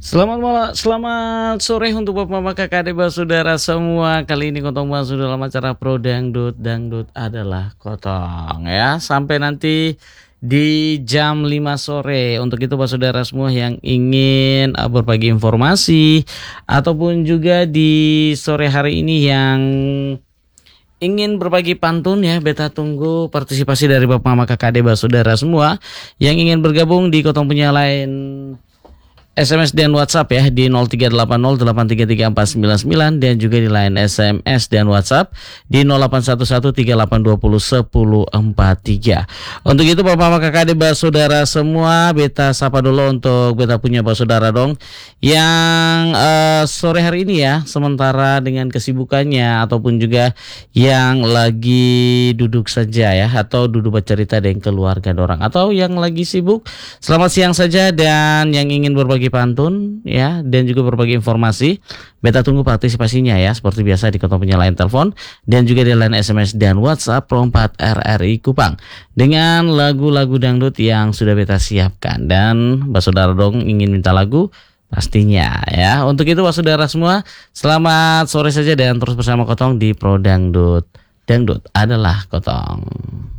Selamat sore untuk Bapak Kakak adik saudara semua. Kali ini Kotong bahas dalam acara Pro Dangdut. Dangdut adalah Kotong ya. Sampai nanti di jam 5 sore. Untuk itu Bapak saudara semua yang ingin berbagi informasi ataupun juga di sore hari ini yang ingin berbagi pantun ya, beta tunggu partisipasi dari Bapak Mama Kakak adik saudara semua yang ingin bergabung di Kotong punya lain SMS dan WhatsApp ya di 0380833499 dan juga di line SMS dan WhatsApp di 081138201043. Untuk itu Bapak Kakak adik saudara semua, beta sapa dulu untuk beta punya saudara dong yang sore hari ini ya, sementara dengan kesibukannya ataupun juga yang lagi duduk saja ya atau duduk bercerita dengan keluarga dorang atau yang lagi sibuk. Selamat siang saja, dan yang ingin berbagi pantun ya dan juga berbagi informasi, beta tunggu partisipasinya ya seperti biasa di Kotong punya line telepon dan juga di line SMS dan WhatsApp Pro 4 RRI Kupang dengan lagu-lagu dangdut yang sudah beta siapkan. Dan saudara dong ingin minta lagu pastinya ya. Untuk itu saudara semua, selamat sore saja dan terus bersama Kotong di Pro Dangdut. Dangdut adalah Kotong.